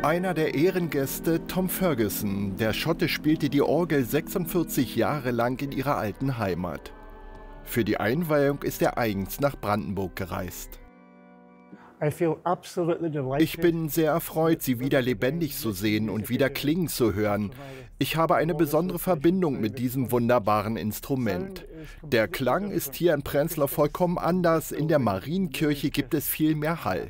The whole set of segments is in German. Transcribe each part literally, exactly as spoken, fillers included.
Einer der Ehrengäste, Tom Ferguson. Der Schotte spielte die Orgel sechsundvierzig Jahre lang in ihrer alten Heimat. Für die Einweihung ist er eigens nach Brandenburg gereist. Ich bin sehr erfreut, sie wieder lebendig zu sehen und wieder klingen zu hören. Ich habe eine besondere Verbindung mit diesem wunderbaren Instrument. Der Klang ist hier in Prenzlau vollkommen anders. In der Marienkirche gibt es viel mehr Hall.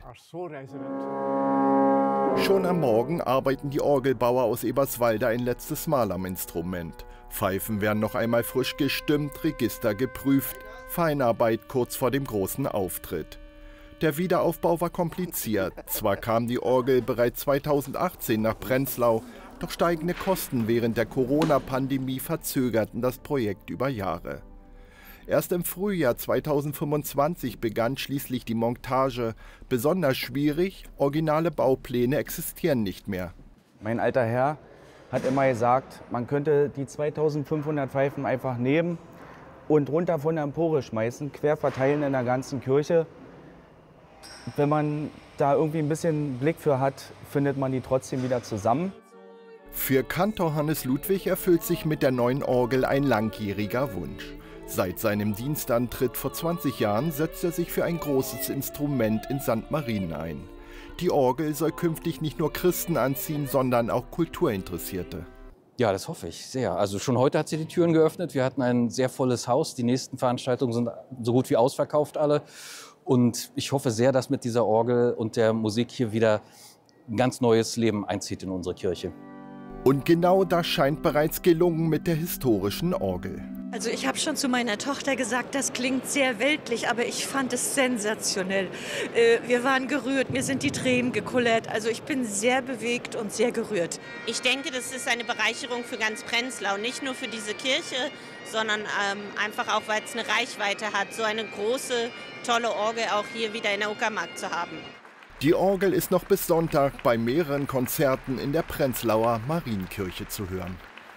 Schon am Morgen arbeiten die Orgelbauer aus Eberswalde ein letztes Mal am Instrument. Pfeifen werden noch einmal frisch gestimmt, Register geprüft. Feinarbeit kurz vor dem großen Auftritt. Der Wiederaufbau war kompliziert. Zwar kam die Orgel bereits zweitausendachtzehn nach Prenzlau, doch steigende Kosten während der Corona-Pandemie verzögerten das Projekt über Jahre. Erst im Frühjahr zweitausendfünfundzwanzig begann schließlich die Montage. Besonders schwierig, originale Baupläne existieren nicht mehr. Mein alter Herr hat immer gesagt, man könnte die zweitausendfünfhundert Pfeifen einfach nehmen und runter von der Empore schmeißen, quer verteilen in der ganzen Kirche. Wenn man da irgendwie ein bisschen Blick für hat, findet man die trotzdem wieder zusammen. Für Kantor Hannes Ludwig erfüllt sich mit der neuen Orgel ein langjähriger Wunsch. Seit seinem Dienstantritt vor zwanzig Jahren setzt er sich für ein großes Instrument in Sankt Marien ein. Die Orgel soll künftig nicht nur Christen anziehen, sondern auch Kulturinteressierte. Ja, das hoffe ich sehr. Also schon heute hat sie die Türen geöffnet. Wir hatten ein sehr volles Haus. Die nächsten Veranstaltungen sind so gut wie ausverkauft alle. Und ich hoffe sehr, dass mit dieser Orgel und der Musik hier wieder ein ganz neues Leben einzieht in unsere Kirche. Und genau das scheint bereits gelungen mit der historischen Orgel. Also ich habe schon zu meiner Tochter gesagt, das klingt sehr weltlich, aber ich fand es sensationell. Wir waren gerührt, mir sind die Tränen gekullert. Also ich bin sehr bewegt und sehr gerührt. Ich denke, das ist eine Bereicherung für ganz Prenzlau, nicht nur für diese Kirche, sondern ähm, einfach auch, weil es eine Reichweite hat, so eine große, tolle Orgel auch hier wieder in der Uckermark zu haben. Die Orgel ist noch bis Sonntag bei mehreren Konzerten in der Prenzlauer Marienkirche zu hören.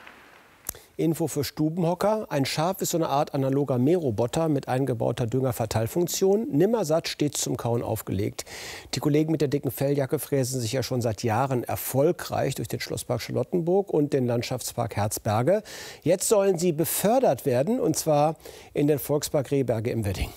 Info für Stubenhocker. Ein Schaf ist so eine Art analoger Mähroboter mit eingebauter Düngerverteilfunktion. Nimmersatt stets zum Kauen aufgelegt. Die Kollegen mit der dicken Felljacke fräsen sich ja schon seit Jahren erfolgreich durch den Schlosspark Charlottenburg und den Landschaftspark Herzberge. Jetzt sollen sie befördert werden, und zwar in den Volkspark Rehberge im Wedding.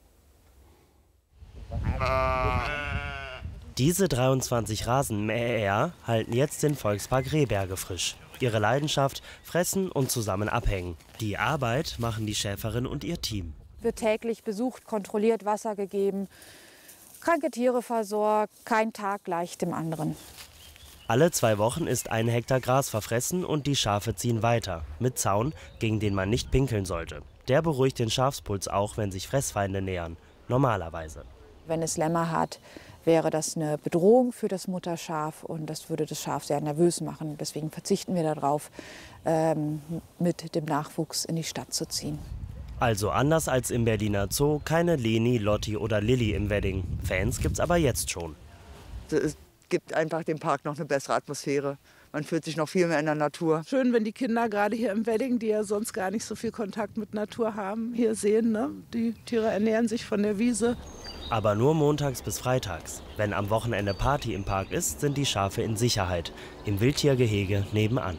Diese dreiundzwanzig Rasenmäher halten jetzt den Volkspark Rehberge frisch. Ihre Leidenschaft: fressen und zusammen abhängen. Die Arbeit machen die Schäferin und ihr Team. Wird täglich besucht, kontrolliert, Wasser gegeben, kranke Tiere versorgt, kein Tag gleich dem anderen. Alle zwei Wochen ist ein Hektar Gras verfressen und die Schafe ziehen weiter. Mit Zaun, gegen den man nicht pinkeln sollte. Der beruhigt den Schafspuls auch, wenn sich Fressfeinde nähern. Normalerweise. Wenn es Lämmer hat, wäre das eine Bedrohung für das Mutterschaf und das würde das Schaf sehr nervös machen. Deswegen verzichten wir darauf, ähm, mit dem Nachwuchs in die Stadt zu ziehen. Also anders als im Berliner Zoo, keine Leni, Lotti oder Lilly im Wedding. Fans gibt's aber jetzt schon. Es gibt einfach dem Park noch eine bessere Atmosphäre. Man fühlt sich noch viel mehr in der Natur. Schön, wenn die Kinder gerade hier im Wedding, die ja sonst gar nicht so viel Kontakt mit Natur haben, hier sehen. Ne? Die Tiere ernähren sich von der Wiese. Aber nur montags bis freitags. Wenn am Wochenende Party im Park ist, sind die Schafe in Sicherheit. Im Wildtiergehege nebenan.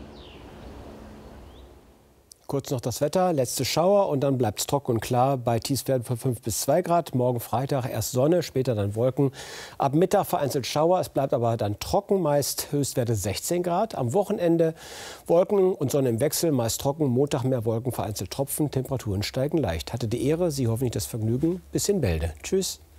Kurz noch das Wetter, letzte Schauer und dann bleibt es trocken und klar bei Tiefstwerten von fünf bis zwei Grad. Morgen Freitag erst Sonne, später dann Wolken. Ab Mittag vereinzelt Schauer, es bleibt aber dann trocken, meist Höchstwerte sechzehn Grad. Am Wochenende Wolken und Sonne im Wechsel, meist trocken. Montag mehr Wolken, vereinzelt Tropfen, Temperaturen steigen leicht. Hatte die Ehre, Sie hoffentlich das Vergnügen. Bis in Bälde. Tschüss.